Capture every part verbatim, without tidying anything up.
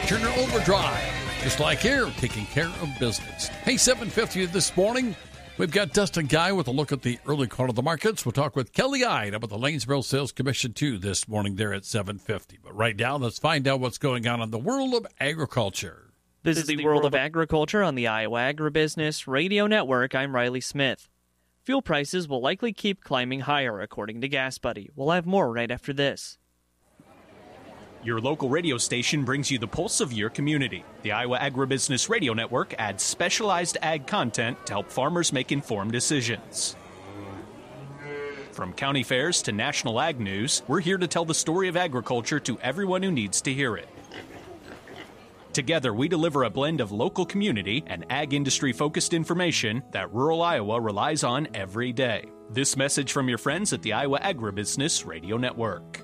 Turner Overdrive. Just like here, taking care of business. Hey, seven fifty this morning. We've got Dustin Guy with a look at the early call of the markets. We'll talk with Kelly Ide about the Lanesboro Sales Commission, too, this morning there at seven fifty. But right now, let's find out what's going on in the world of agriculture. This is the World of Agriculture on the Iowa Agribusiness Radio Network. I'm Riley Smith. Fuel prices will likely keep climbing higher, according to Gas Buddy. We'll have more right after this. Your local radio station brings you the pulse of your community. The Iowa Agribusiness Radio Network adds specialized ag content to help farmers make informed decisions. From county fairs to national ag news, we're here to tell the story of agriculture to everyone who needs to hear it. Together, we deliver a blend of local community and ag industry-focused information that rural Iowa relies on every day. This message from your friends at the Iowa Agribusiness Radio Network.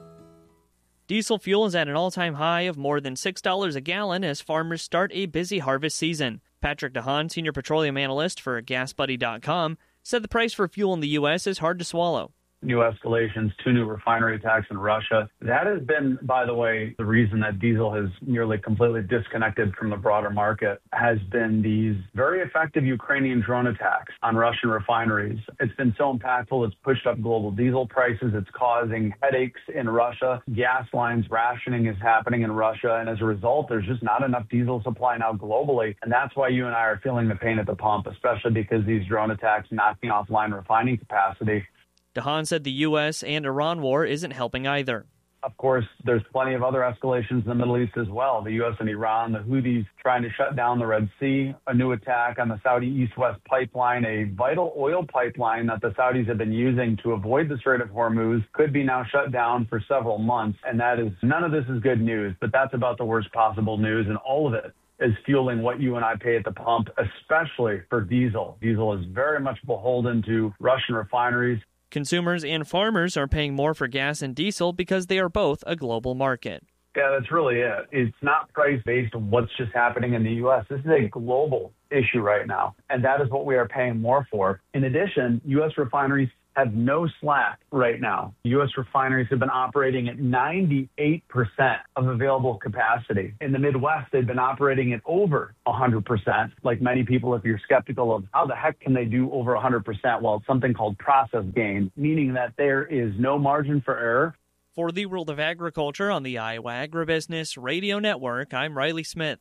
Diesel fuel is at an all-time high of more than six dollars a gallon as farmers start a busy harvest season. Patrick DeHaan, senior petroleum analyst for gas buddy dot com, said the price for fuel in the U S is hard to swallow. New escalations, two new refinery attacks in Russia. That has been, by the way, the reason that diesel has nearly completely disconnected from the broader market has been these very effective Ukrainian drone attacks on Russian refineries. It's been so impactful, it's pushed up global diesel prices. It's causing headaches in Russia. Gas lines rationing is happening in Russia. And as a result, there's just not enough diesel supply now globally. And that's why you and I are feeling the pain at the pump, especially because these drone attacks knocking offline refining capacity. DeHaan said the U S and Iran war isn't helping either. Of course, there's plenty of other escalations in the Middle East as well. The U S and Iran, the Houthis trying to shut down the Red Sea, a new attack on the Saudi East-West pipeline, a vital oil pipeline that the Saudis have been using to avoid the Strait of Hormuz, could be now shut down for several months. And that is, none of this is good news, but that's about the worst possible news, and all of it is fueling what you and I pay at the pump, especially for diesel. Diesel is very much beholden to Russian refineries. Consumers and farmers are paying more for gas and diesel because they are both a global market. Yeah, that's really it. It's not price based on what's just happening in the U S. This is a global issue right now, and that is what we are paying more for. In addition, U S refineries have no slack right now. U S refineries have been operating at ninety-eight percent of available capacity. In the Midwest, they've been operating at over one hundred percent. Like many people, if you're skeptical of how the heck can they do over one hundred percent, well, it's something called process gain, meaning that there is no margin for error. For the World of Agriculture on the Iowa Agribusiness Radio Network, I'm Riley Smith.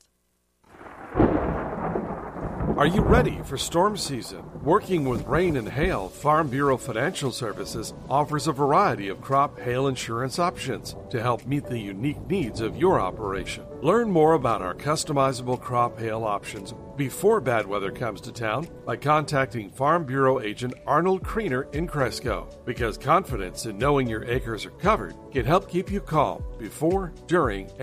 Are you ready for storm season? Working with rain and hail, Farm Bureau Financial Services offers a variety of crop hail insurance options to help meet the unique needs of your operation. Learn more about our customizable crop hail options before bad weather comes to town by contacting Farm Bureau agent Arnold Kriener in Cresco, because confidence in knowing your acres are covered can help keep you calm before, during, and